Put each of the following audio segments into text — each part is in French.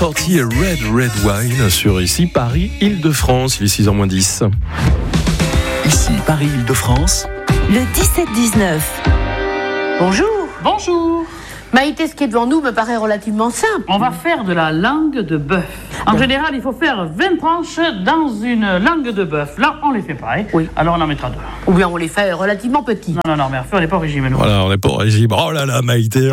UB40 et Red Wine sur ici Paris, Île-de-France. Il est 6h moins 10. Ici Paris, Île-de-France. Le 17-19. Bonjour. Maïté, ce qui est devant nous me paraît relativement simple. On va faire de la langue de bœuf. En général, il faut faire 20 tranches dans une langue de bœuf. Là, on les fait pas, hein. Oui. Alors on en mettra 2. Ou bien on les fait relativement petits. Non, mais on n'est pas au régime, nous. Voilà, on n'est pas au régime. Oh là là, Maïté,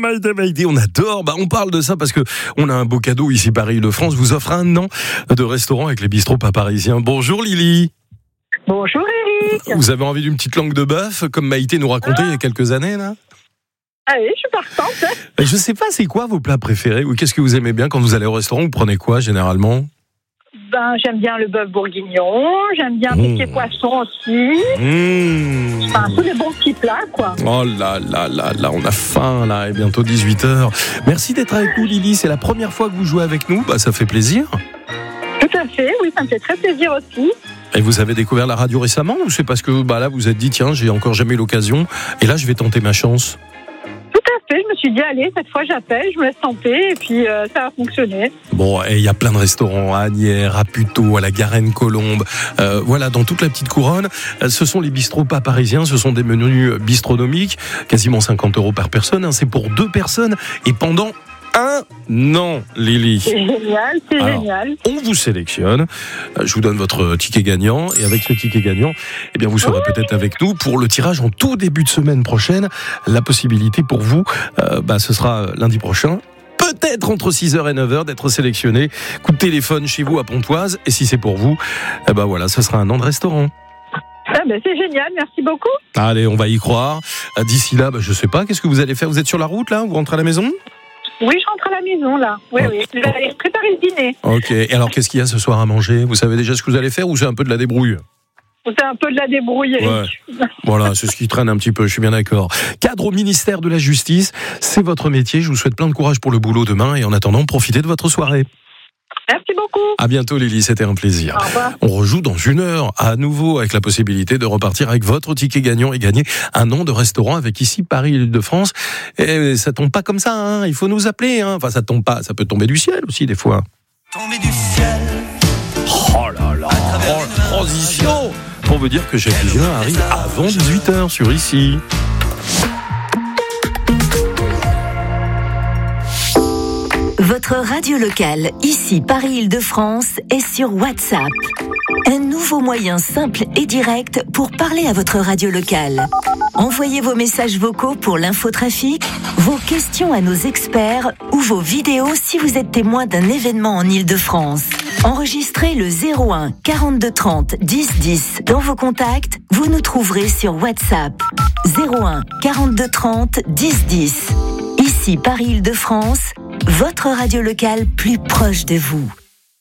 on adore. On parle de ça parce que on a un beau cadeau ici, Paris, Île-de-France vous offre un an de restaurant avec les bistrots pas parisiens. Bonjour Lily. Bonjour Eric. Vous avez envie d'une petite langue de bœuf, comme Maïté nous racontait il y a quelques années, là? Allez, je suis partante. Je sais pas, c'est quoi vos plats préférés ou qu'est-ce que vous aimez bien quand vous allez au restaurant? Vous prenez quoi généralement? J'aime bien le bœuf bourguignon, j'aime bien tout ce qui est poisson aussi. Enfin, tous les bons petits plats, quoi. Oh là, on a faim là, et bientôt 18h. Merci d'être avec nous Lily, c'est la première fois que vous jouez avec nous, ça fait plaisir. Tout à fait, oui, ça me fait très plaisir aussi. Et vous avez découvert la radio récemment ou c'est parce que là vous êtes dit tiens, j'ai encore jamais eu l'occasion et là je vais tenter ma chance? Je me suis dit, allez, cette fois j'appelle, je me laisse tenter, et puis ça a fonctionné. Bon, et il y a plein de restaurants à Agnières, à Puteaux, à la Garenne-Colombe, voilà, dans toute la petite couronne. Ce sont les bistrots pas parisiens, ce sont des menus bistronomiques, quasiment 50 € par personne, c'est pour 2 personnes, et pendant un an, Lily. C'est génial. On vous sélectionne, je vous donne votre ticket gagnant, et avec ce ticket gagnant, vous serez peut-être avec nous pour le tirage en tout début de semaine prochaine. La possibilité pour vous, ce sera lundi prochain. Peut-être entre 6h et 9h d'être sélectionné. Coup de téléphone chez vous à Pontoise, et si c'est pour vous, ce sera un an de restaurant. C'est génial, merci beaucoup. Allez, on va y croire. D'ici là, je sais pas, qu'est-ce que vous allez faire? Vous êtes sur la route là? Vous rentrez à la maison? Oui, je rentre à la maison, là. Oui. Je vais aller préparer le dîner. Ok. Et alors, qu'est-ce qu'il y a ce soir à manger? Vous savez déjà ce que vous allez faire ou c'est un peu de la débrouille? C'est un peu de la débrouille, Eric. Ouais. Voilà, c'est ce qui traîne un petit peu, je suis bien d'accord. Cadre au ministère de la Justice, c'est votre métier. Je vous souhaite plein de courage pour le boulot demain et en attendant, profitez de votre soirée. Merci beaucoup. À bientôt Lily, c'était un plaisir. Au revoir. On rejoue dans 1 heure à nouveau avec la possibilité de repartir avec votre ticket gagnant et gagner un an de restaurant avec ici Paris, Île-de-France. Et ça tombe pas comme ça, il faut nous appeler. Enfin, ça tombe pas, ça peut tomber du ciel aussi des fois. Tomber du ciel. Oh là là, la transition pour vous dire que Jacques Higelin arrive avant 18h sur ici. Votre radio locale, ici Paris-Île-de-France, est sur WhatsApp. Un nouveau moyen simple et direct pour parler à votre radio locale. Envoyez vos messages vocaux pour l'infotrafic, vos questions à nos experts ou vos vidéos si vous êtes témoin d'un événement en Île-de-France. Enregistrez le 01 42 30 10 10 dans vos contacts, vous nous trouverez sur WhatsApp. 01 42 30 10 10. Ici Paris-Île-de-France, votre radio locale plus proche de vous.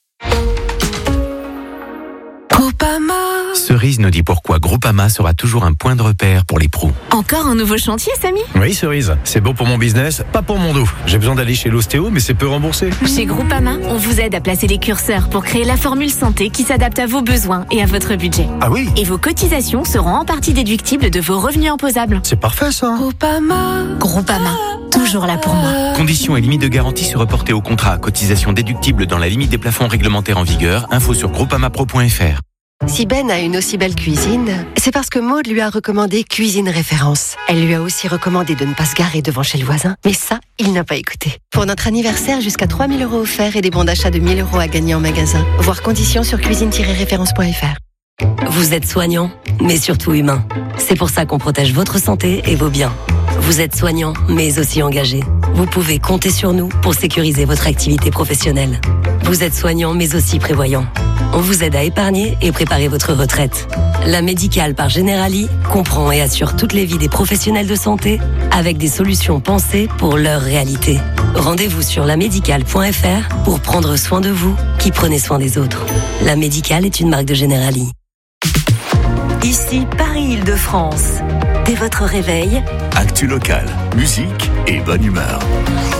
Groupama. Cerise nous dit pourquoi Groupama sera toujours un point de repère pour les pros. Encore un nouveau chantier, Samy? Oui, Cerise, c'est bon pour mon business, pas pour mon dos. J'ai besoin d'aller chez l'ostéo, mais c'est peu remboursé. Chez Groupama, on vous aide à placer les curseurs pour créer la formule santé qui s'adapte à vos besoins et à votre budget. Ah oui? Et vos cotisations seront en partie déductibles de vos revenus imposables. C'est parfait ça. Groupama, toujours là pour moi. Conditions et limites de garantie se reporter au contrat. Cotisation déductible dans la limite des plafonds réglementaires en vigueur. Info sur groupamapro.fr. Si Ben a une aussi belle cuisine, c'est parce que Maude lui a recommandé Cuisine Référence. Elle lui a aussi recommandé de ne pas se garer devant chez le voisin, mais ça, il n'a pas écouté. Pour notre anniversaire, jusqu'à 3 000 € offerts et des bons d'achat de 1 000 € à gagner en magasin. Voir conditions sur cuisine-référence.fr. Vous êtes soignant, mais surtout humain. C'est pour ça qu'on protège votre santé et vos biens. Vous êtes soignant, mais aussi engagé. Vous pouvez compter sur nous pour sécuriser votre activité professionnelle. Vous êtes soignant, mais aussi prévoyant. On vous aide à épargner et préparer votre retraite. La Médicale par Generali comprend et assure toutes les vies des professionnels de santé avec des solutions pensées pour leur réalité. Rendez-vous sur lamédicale.fr pour prendre soin de vous qui prenez soin des autres. La Médicale est une marque de Generali. Ici Paris-Île-de-France. Dès votre réveil, Actu locale, musique et bonne humeur.